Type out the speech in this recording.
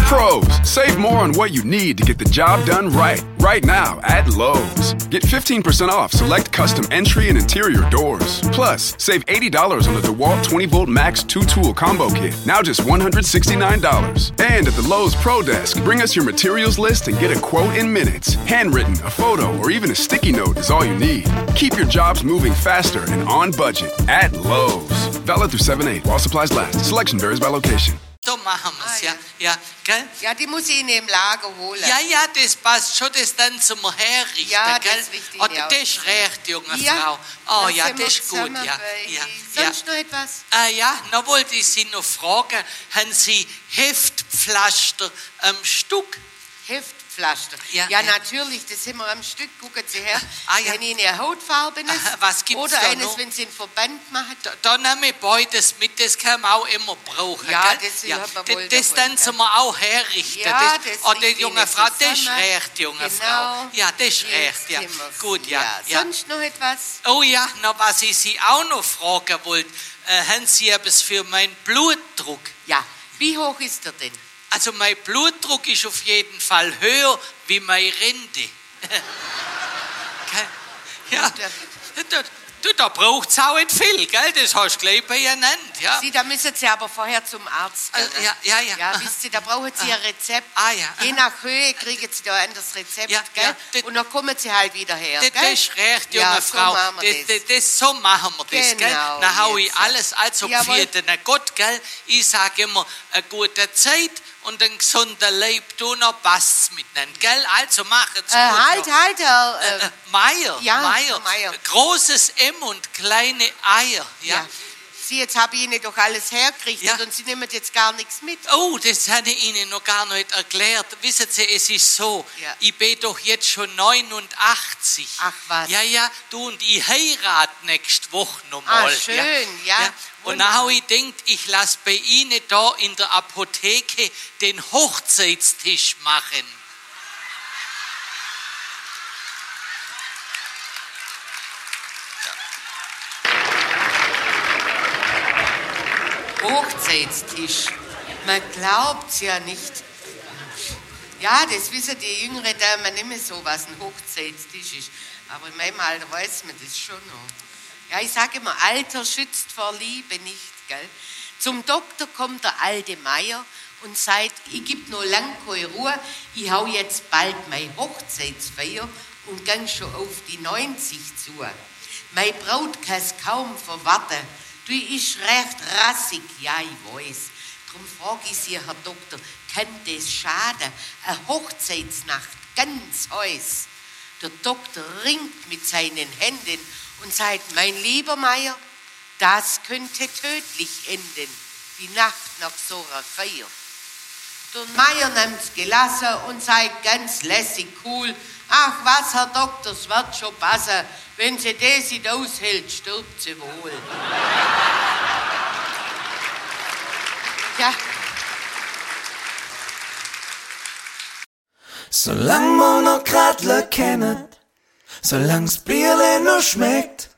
Pros, save more on what you need to get the job done right. Right now at Lowe's. Get 15% off select custom entry and interior doors. Plus, save $80 on the DeWalt 20-volt Max 2-tool combo kit. Now just $169. And at the Lowe's Pro Desk, bring us your materials list and get a quote in minutes. Handwritten, a photo, or even a sticky note is all you need. Keep your jobs moving faster and on budget at Lowe's. Valid through 7/8 while supplies last. Selection varies by location. So machen wir's, ja, gell? Ja, die muss ich Ihnen im Lager holen. Ja, das passt schon, das dann zum Herrichten, Ja, gell? das ist wichtig, Oder ja. das ist recht, junge Ja, Frau. Oh da ja, sind wir das ist gut, zusammen ja. bei- Sonst noch etwas? Ja, noch wollte ich Sie noch fragen, haben Sie Heftpflaster am Stück? Heftpflaster. Ja, Ja, ja. natürlich, das haben wir am Stück. Gucken Sie her. Ja. Wenn Ihnen eine Hautfarbenes Was gibt's oder da eines, noch? wenn Sie einen Verband machen. Da nehme ich beides mit, das kann man auch immer brauchen. Ja, gell? das hat man wohl das davon, dann gell? zum auch herrichten. Ja, das, das die liegt junge Ihnen Frau, das ist zusammen. recht, junge Genau. Frau. Ja, das ist Jetzt recht, ja. sind wir's. Gut, ja. Sonst noch etwas? Oh ja, noch was ich Sie auch noch fragen wollte. Haben Sie etwas für meinen Blutdruck? Ja. Wie hoch ist er denn? Also mein Blutdruck ist auf jeden Fall höher wie meine Rente. Gell? Ja, da braucht es auch nicht viel, gell? Das hast du gleich benannt, ja. Sie, da müssen Sie aber vorher zum Arzt gehen. Ja. Ja, wisst ihr, da brauchen Sie ein Rezept. Ja. Je nach Höhe kriegen Sie da ein anderes Rezept, Ja, gell? ja, Und dann kommen Sie halt wieder her, Das gell? ist recht, junge Ja, so Frau. machen wir das. So machen wir das, gell? Genau, Dann hau ich jetzt. alles also Jawohl. für den Gott, gell? Ich sage immer, eine gute Zeit und ein gesunder Leib, du noch passt's miteinander, gell? Also machen's gut. Halt, ja. Herr. Meier, ja, Meier. Meier. Großes M und kleine Eier, ja. Sie, jetzt habe ich Ihnen doch alles hergerichtet Ja. und Sie nehmen jetzt gar nichts mit. Oh, das habe ich Ihnen noch gar nicht erklärt. Wissen Sie, es ist so, Ja. ich bin doch jetzt schon 89. Ach, was. Ja, du und ich heirate nächste Woche nochmal. Ah, schön, ja. Und dann habe ich gedacht, ich lasse bei Ihnen da in der Apotheke den Hochzeitstisch machen. Hochzeitstisch. Man glaubt's ja nicht. Ja, das wissen die jüngere Damen nicht mehr so, was ein Hochzeitstisch ist. Aber in meinem Alter weiß man das schon noch. Ja, ich sage immer, Alter schützt vor Liebe nicht, gell? Zum Doktor kommt der alte Meier und sagt, ich gebe noch lang keine Ruhe, ich hau jetzt bald meine Hochzeitsfeier und gang schon auf die 90 zu. Meine Braut kann's kaum verwarten. Du ist recht rassig, ja, ich weiß. Drum frage ich Sie, Herr Doktor, kann das schaden? Eine Hochzeitsnacht, ganz heiß. Der Doktor ringt mit seinen Händen und sagt, mein lieber Meier, das könnte tödlich enden, die Nacht nach so einer Feier. Der Meier nimmt's gelassen und sagt ganz lässig cool, ach was, Herr Doktor, es wird schon passen, wenn sie das nicht aushält, stirbt sie wohl. Ja. Solang man noch Gradler kennet, solang's Bierle noch schmeckt,